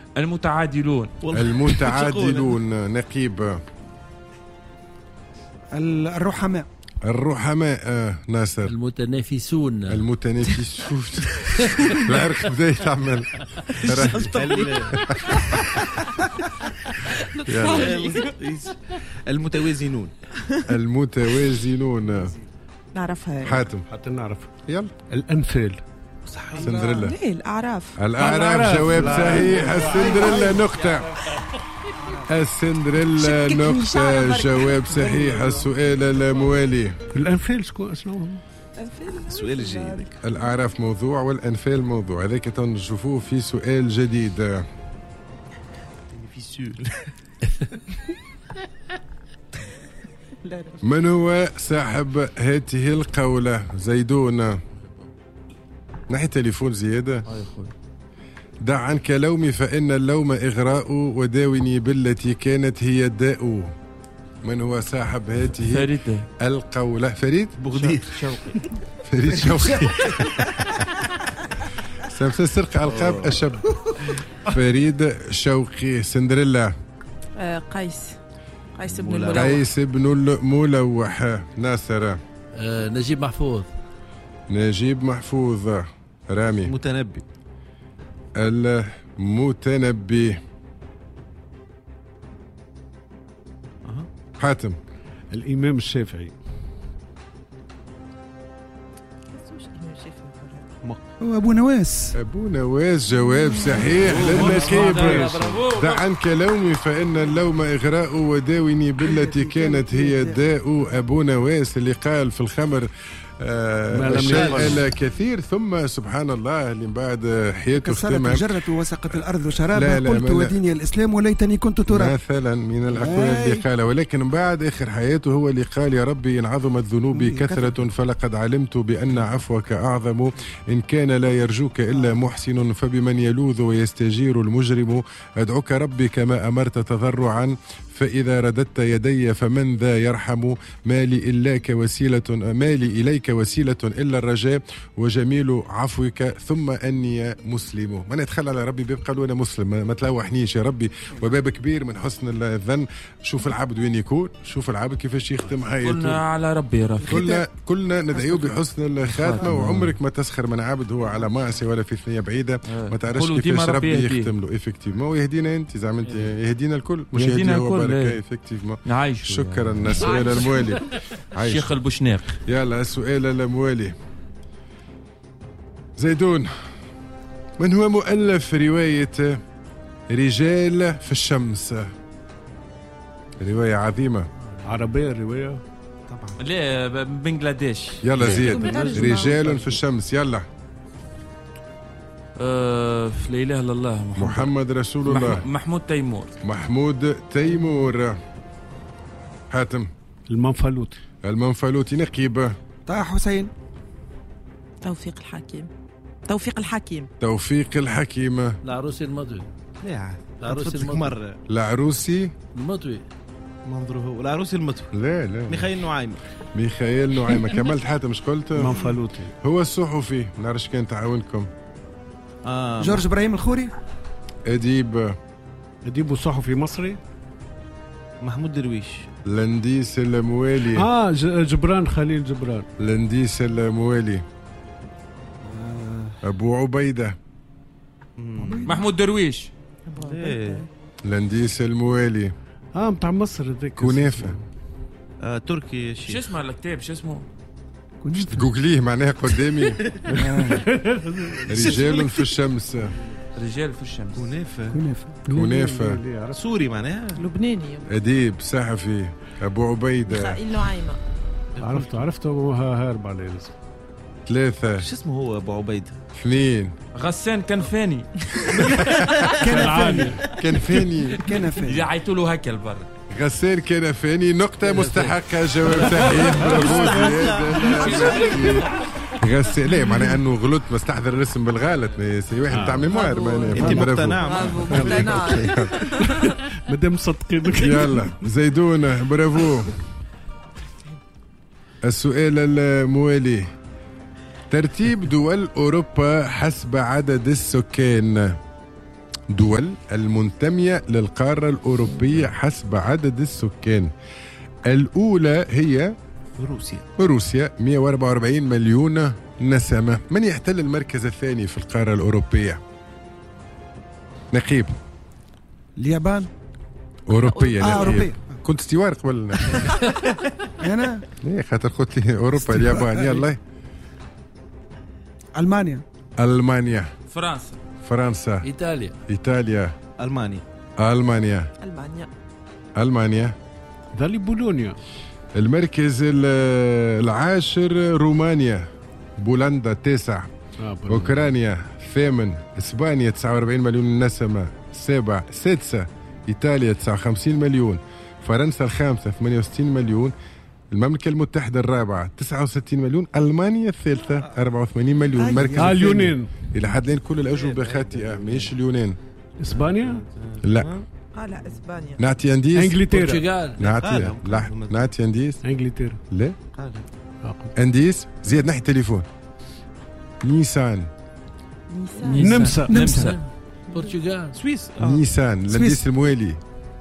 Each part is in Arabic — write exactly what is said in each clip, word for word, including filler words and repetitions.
المتعادلون. المتعادلون. نقيب. الرحماء. الرحماء. آه. ناصر. المتنافسون. المتنافسون. العرق بدا يتعمل. المتوازنون. المتوازنون. نعرفها. حاتم. حتى نعرف. يلا. الأنفال. سندريلا. ليه الأعراف. الأعراف جواب صحيح. السندريلا نقطة. السندريلا نقطة جواب صحيح. السؤال الموالي. الأنفال شكون أسمهم؟ السؤال الجيد. الأعراف موضوع والأنفال موضوع. هذاك تنشوفوه في سؤال جديد. من هو صاحب هذه القولة؟ زيدون. نحي تليفون زيادة. دع عنك لومي فإن اللوم إغراء وداوني بالتي كانت هي الداء. من هو صاحب هذه فريد القولة؟ فريد بغدير شوقي. فريد شوقي. سامسون سرق ألقاب أشب. فريد شوقي. سندريلا. آه قيس. قيس بن الملوح. قيس بن الملوح. ناصر. آه نجيب محفوظ. نجيب محفوظ. رامي. متنبي. المتنبي. أه. حاتم. الإمام الشافعي. أبو نواس. أبو نواس جواب صحيح للنقيب. دع عنك لومي فإن اللوم إغراء وداوني بالتي كانت هي الداء. أبو نواس اللي قال في الخمر أشياء كثير ثم سبحان الله اللي من بعد حياته كسرت الجرة وسقت الأرض شرابا. قلت وديني الإسلام وليتني كنت تراب مثلا من الأقوال اللي قال. ولكن من بعد آخر حياته هو اللي قال يا ربي إن عظمت ذنوبي كثرة فلقد علمت بأن عفوك أعظم إن كان لا يرجوك إلا محسن فبمن يلوذ ويستجير المجرم. أدعوك ربي كما أمرت تضرعا فإذا رددت يدي فمن ذا يرحم. مالي إلاك وسيلة مالي إليك وسيلة إلا الرجاء وجميل عفوك ثم أني مسلم. ما نتخلى على ربي باب قالوا أنا مسلم ما تلوحنيش يا ربي. وباب كبير من حسن الظن. شوف العبد وين يكون. شوف العبد كيفاش يختم حياته. كلنا على ربي يا ربي. كلنا كلنا ندعيه بحسن الخاتمة. وعمرك ما تسخر من عبد هو على معصية ولا في ثنية بعيدة. ما تعرفش كيفاش ربي يختم له. إفكتيفمون ويهدينا أنت زعما أنت يهدينا الكل مش يهدينا هو. نعيش. شكرا. السؤال الموالي. الشيخ البوشناق. يلا السؤال الموالي. زيدون. من هو مؤلف رواية رجال في الشمس؟ رواية عظيمة عربية الرواية طبعا. لا بنغلاديش. يلا زيد. رجال في الشمس. يلا. أه في لا إله إلا الله محمد, محمد رسول الله. محمود تيمور. محمود تيمور. حاتم. المنفلوطي. المنفلوطي. نقيب. طه حسين. توفيق الحكيم. توفيق الحكيم. توفيق الحكيم. العروسي المضوي. لا العروسي المضوي. العروسي المضوي. منظره هو العروسي المضوي. لا لا ميخائيل نعيمة. ميخائيل نعيمة. كملت حاتم مش قلت؟ منفلوطي. هو الصحفي ما نعرفش كان تعاونكم. آه. جورج إبراهيم الخوري. أديب. أديب وصحفي مصري. محمود درويش. لنديس الموالي. آه جبران خليل جبران. لنديس الموالي. آه. أبو عبيدة. محمود درويش. لنديس الموالي. اه متاع مصر هذاك. كنافة. آه تركي. شو اسمه الكتاب شو اسمه؟ جوجليه معناها قدامي. رجال في الشمس. رجال في الشمس. كنافة. كنافة. سوري معناها. لبناني. أديب صحفي. أبو عبيدة. ميخائيل نعيمة. عرفته عرفته هارب على الاسم. ثلاثة. شو اسمه هو أبو عبيدة؟ اثنين. غسان كنفاني. كنفاني. كنفاني. كنفاني. جعيتوا له هكا البر. غسان كنفاني. نقطة مستحقة. جواب صحيح. غسان. لا معناه انه غلط مستحضر الاسم بالغلط. سي واحد تاع ميموار. انت مقتنع. مادام مصدقينك. يلا زيدون برافو. السؤال الموالي. ترتيب دول أوروبا حسب عدد السكان. دول المنتمية للقارة الأوروبية حسب عدد السكان. الأولى هي روسيا. روسيا مئة وأربعة وأربعين مليون نسمة. من يحتل المركز الثاني في القارة الأوروبية؟ نقيب. اليابان. أوروبية. آه أوروبية. كنت استوار قبل أنا ليه خاطر قلت لي أوروبا اليابان. يلا. ألمانيا. ألمانيا. فرنسا. فرنسا. ايطاليا. إيطاليا. ألمانيا. ألمانيا. ألمانيا. ألمانيا. ذلك بولونيا. المركز العاشر رومانيا. بولندا تسع. آه أوكرانيا ثامن. إسبانيا تسعة وأربعين مليون نسمة. سبع. سادسة إيطاليا تسعة وخمسين مليون. فرنسا الخامسة ثمانية وستين مليون. المملكة المتحدة الرابعة تسعة وستين مليون. ألمانيا الثالثة أربعة وثمانين مليون. مركز آه اليونان. إلى حد الآن كل الأجوبة خاطئة. ماهيش اليونان. إسبانيا. لا. اه لا اسبانيا. نعطي انديس. انجلترا. برتغال. نعطي لا نعطي انديس. انجلترا. لا انديس. زياد ناحية التليفون. نيسان. نمسا. نمسا. برتغال. سويس. نيسان. الانديس الموالي.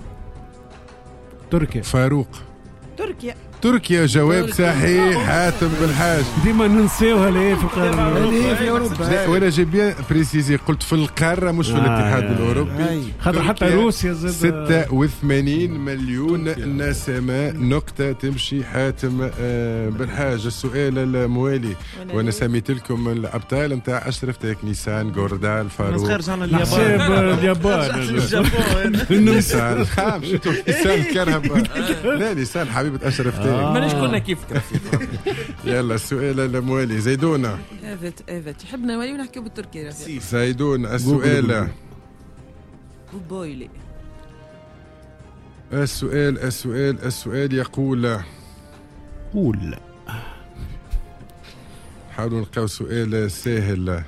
تركيا. فاروق. تركيا. تركيا جواب صحيح. حاتم بالحاج. ديما ننساوها ليه في القارة اللي هي في أوروبا. وانا جي بيان بريسيزي قلت في القارة مش في آه الاتحاد آه الأوروبي. خاطر حتى روسيا زاد ستة وثمانين مليون نسمة. نقطة تمشي حاتم آه بالحاج. السؤال الموالي وانا سميت لكم الابطال نتاع اشرف تاك نيسان غوردال فاروق. خارج عن حساب اليابان. اليابان. نيسان خام شفتوا نيسان كرهبة. لا نيسان حبيبة اشرف تاك. مانيش كنا كيفك. يلا السؤال الموالي زيدونة. ايفت ايفت يحب نوالي ونحكي بالتركي. زيدون السؤال. بويلي. السؤال السؤال السؤال يقول قول. حاولوا نلقاو سؤال سهل.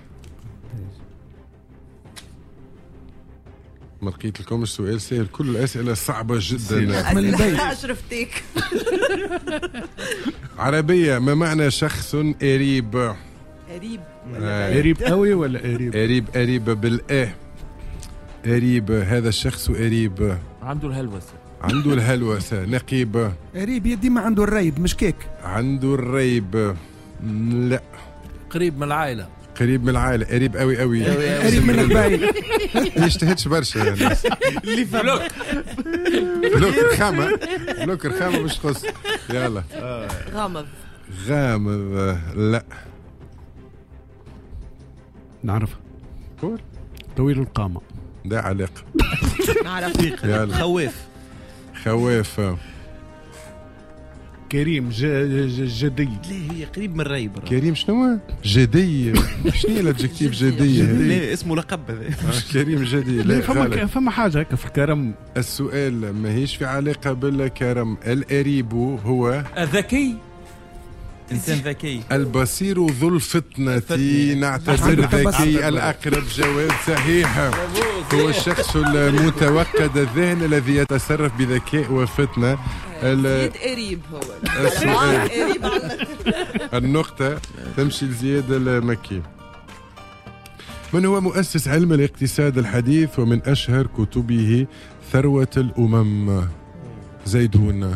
ما لقيت لكم السؤال سهل. كل الأسئلة صعبة جدا. من البيت. شفتك. عربية. ما معنى شخص قريب؟ قريب. قريب قوي ولا قريب؟ قريب قريب بالآه. قريب. هذا الشخص قريب. عنده الهلوسة. عنده الهلوسة. نقيب. قريب ديما عنده الريب مش كيك. عنده الريب. لا. قريب من العائلة. قريب من العائلة. قريب قوي قوي. قريب من البعيد. ما يجتهدش برشا الناس. اللي فلوك. بلوك الخامة. بلوك الخامة مش خص. يلا. غامض. غامض. لا. نعرفها. قول. طويل القامة. ده علاقة. نعرف. يلا. خواف. خواف. كريم ج... ج... جدي. لا هي قريب من الريب. كريم شنو؟ جدي. شنو الادجكتيف جدي؟ لا اسمه لقب هذا. كريم جدي. لا فما غلط. فما حاجة هكا في الكرم. السؤال ماهيش في علاقة بالكرم. القريب هو ذكي. إنسان ذكي. البصير ذو الفطنة. نعتبر ذكي الأقرب. جواب صحيح. هو الشخص المتوقد الذهن الذي يتصرف بذكاء وفطنة. زيد قريب هو. السؤال. قريب على النقطة تمشي لزياد المكي. من هو مؤسس علم الاقتصاد الحديث ومن أشهر كتبه ثروة الأمم؟ زيدون.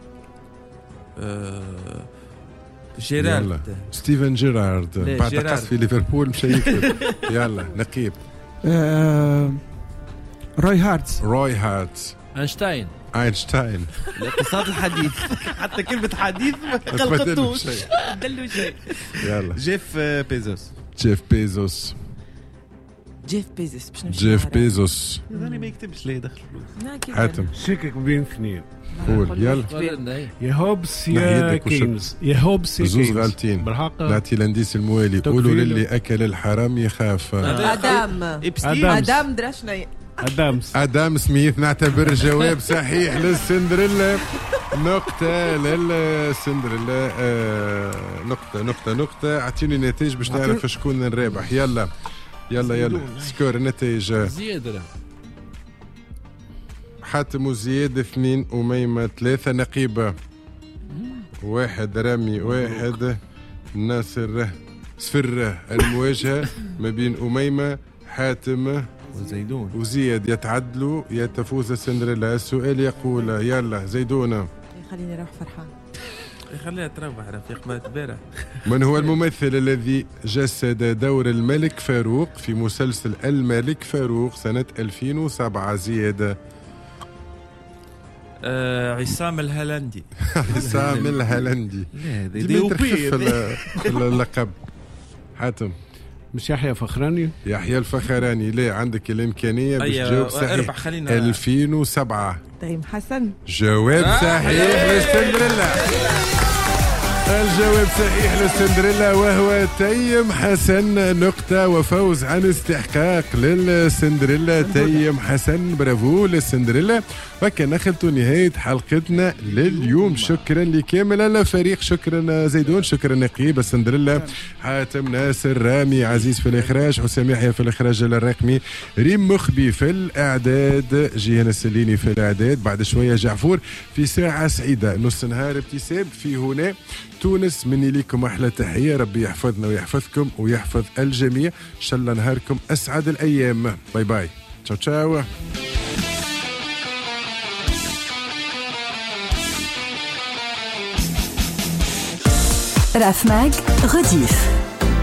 آه جيرارد. ستيفن جيرارد. بعد قص في ليفربول مش يكتب. يلا نقيب. آه... روي هارتز. روي هارتز. اينشتاين. اينشتاين. الاقتصاد الحديث. حتى كلمة حديث ما قلقتوش. دلو شيء. يلا. جيف بيزوس. جيف بيزوس. جيف بيزوس. باش نمشي. جيف بيزوس. هذا ما يكتبش ليه دخل فلوس. حاتم. شكك بين اثنين. قول يلا. يا هوبس يا كينز. يا هوبس يا كينز. زوز غالطين. بالحق. نعطي الانديس الموالي. قولوا للي اكل الحرام يخاف. ادم. ادم درشني. ادامس. ادم سميث. نعتبر جواب صحيح للسندريلا. نقطة للسندريلا. آه نقطة نقطة نقطة. اعطيني نتائج باش نعرف شكون الرابح. يلا يلا يلا سكور النتائج. زيادة. حاتم وزياد اثنين. أميمة ثلاثة. نقيبة واحد. رامي واحد. ناصر صفر. المواجهة ما بين أميمة حاتم وزيدون وزياد يتعدلوا يتفوز سندريلا. السؤال يقول يلا زيدون خليني اروح فرحان. خليها تروح رفيق ما تبارح. من هو الممثل الذي جسد دور الملك فاروق في مسلسل الملك فاروق سنة ألفين وسبعة؟ زياد. آه عصام الهلندي. عصام الهلندي. لا هذا ديما يترخف اللقب. حاتم. مش يحيى فخراني؟ يحيى الفخراني. لا عندك الإمكانية باش تجاوب صحيح. ألفين وسبعة. تيم حسن. جواب صحيح لسندريلا. الجواب صحيح لسندريلا وهو تيم حسن. نقطة وفوز عن استحقاق للسندريلا. تيم حسن برافو للسندريلا. وكان نخلط نهاية حلقتنا لليوم. شكرا لكامل الفريق. شكرا زيدون. شكرا نقيب السندريلا. حاتم ناصر رامي عزيز في الإخراج. حسام يحيى في الإخراج الرقمي. ريم مخبي في الإعداد. جيهان السليني في الإعداد. بعد شوية جعفور في ساعة سعيدة نص نهار ابتسام في هنا تونس. مني لكم أحلى تحية. ربي يحفظنا ويحفظكم ويحفظ الجميع. إن شاء الله نهاركم أسعد الأيام. باي باي. تشاو تشاو. رافماج غديف.